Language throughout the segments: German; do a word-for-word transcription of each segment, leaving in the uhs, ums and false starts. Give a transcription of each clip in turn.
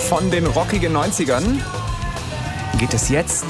von den rockigen neunzigern geht es jetzt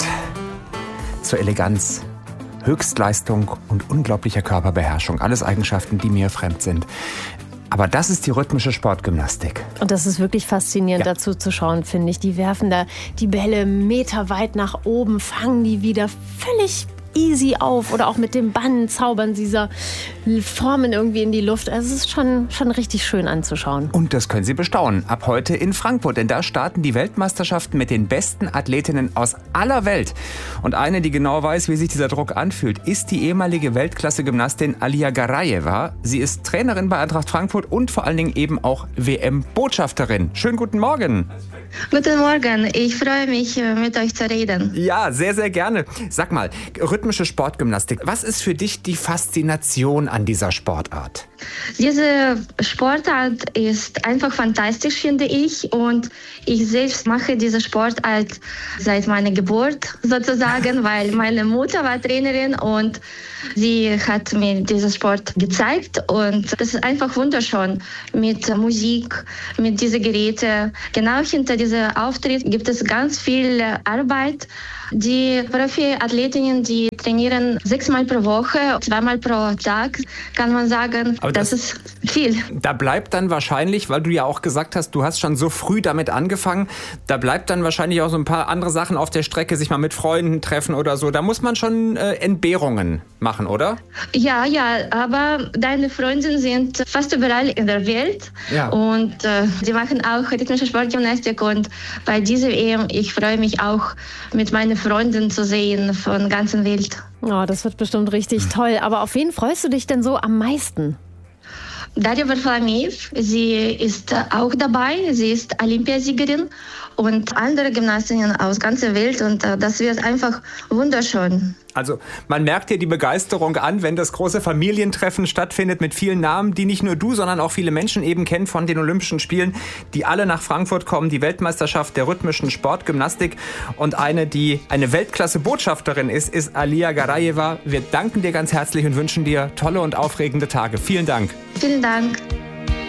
zur Eleganz, Höchstleistung und unglaublicher Körperbeherrschung. Alles Eigenschaften, die mir fremd sind. Aber das ist die rhythmische Sportgymnastik. Und das ist wirklich faszinierend, ja, dazu zu schauen, finde ich. Die werfen da die Bälle meterweit nach oben, fangen die wieder völlig easy auf. Oder auch mit dem Bann zaubern sie diese Formen irgendwie in die Luft. Also es ist schon, schon richtig schön anzuschauen. Und das können Sie bestaunen. Ab heute in Frankfurt. Denn da starten die Weltmeisterschaften mit den besten Athletinnen aus aller Welt. Und eine, die genau weiß, wie sich dieser Druck anfühlt, ist die ehemalige Weltklasse-Gymnastin Alia Garayeva. Sie ist Trainerin bei Eintracht Frankfurt und vor allen Dingen eben auch W M-Botschafterin. Schönen guten Morgen. Guten Morgen. Ich freue mich, mit euch zu reden. Ja, sehr, sehr gerne. Sag mal, rhythmische Sportgymnastik. Was ist für dich die Faszination an dieser Sportart? Diese Sportart ist einfach fantastisch, finde ich. Und ich selbst mache diese Sportart seit meiner Geburt sozusagen, weil meine Mutter war Trainerin und sie hat mir diesen Sport gezeigt. Und das ist einfach wunderschön mit Musik, mit diesen Geräten. Genau hinter diesem Auftritt gibt es ganz viel Arbeit. Die Profi-Athletinnen, die trainieren sechsmal pro Woche, zweimal pro Tag, kann man sagen. Aber das, das ist viel. Da bleibt dann wahrscheinlich, weil du ja auch gesagt hast, du hast schon so früh damit angefangen, da bleibt dann wahrscheinlich auch so ein paar andere Sachen auf der Strecke, sich mal mit Freunden treffen oder so. Da muss man schon äh, Entbehrungen machen, oder? Ja, ja, aber deine Freunde sind fast überall in der Welt. Ja. Und äh, die machen auch rhythmische Sportgymnastik. Und bei dieser E M, ich freue mich auch, mit meinen Freunden zu sehen von der ganzen Welt. Oh, das wird bestimmt richtig toll. Aber auf wen freust du dich denn so am meisten? Daria Varfolomeev, sie ist auch dabei. Sie ist Olympiasiegerin und andere Gymnastinnen aus ganzer Welt. Und das wird einfach wunderschön. Also man merkt dir die Begeisterung an, wenn das große Familientreffen stattfindet mit vielen Namen, die nicht nur du, sondern auch viele Menschen eben kennen von den Olympischen Spielen, die alle nach Frankfurt kommen. Die Weltmeisterschaft der rhythmischen Sportgymnastik. Und eine, die eine Weltklasse-Botschafterin ist, ist Alia Garayeva. Wir danken dir ganz herzlich und wünschen dir tolle und aufregende Tage. Vielen Dank. Vielen Dank.